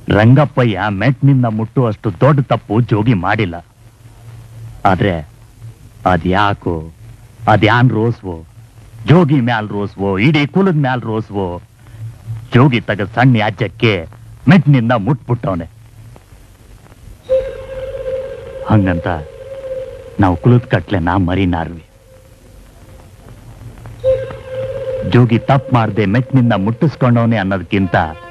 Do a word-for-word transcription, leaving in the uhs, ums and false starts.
ರಂಗಪ್ಪಯ್ಯ ಮೆಟ್ನಿಂದ ಮುಟ್ಟುವಷ್ಟು ದೊಡ್ಡ ತಪ್ಪು ಜೋಗಿ ಮಾಡಿಲ್ಲ. ಆದ್ರೆ ಅದ್ಯಾಕೋ ಅದ್ಯಾನ್ ರೋಸ್ವೋ, ಜೋಗಿ ಮ್ಯಾಲ್ ರೋಸ್ವೋ, ಇಡೀ ಕುಲದ ಮ್ಯಾಲ್ ರೋಸ್ವೋ, ಜೋಗಿ ತಗ ಸಣ್ಣ ಯಾಜ್ಯಕ್ಕೆ ಮೆಟ್ನಿಂದ ಮುಟ್ಬಿಟ್ಟವನೆ. ಹಂಗಂತ ನಾವು ಕುಲದ ಕಟ್ಲೆ ನಾ ಮರಿನಾರ್ವಿ. ಜೋಗಿ ತಪ್ಪು ಮಾಡದೆ ಮೆಟ್ನಿಂದ ಮುಟ್ಟಿಸ್ಕೊಂಡವನೆ ಅನ್ನೋದಕ್ಕಿಂತ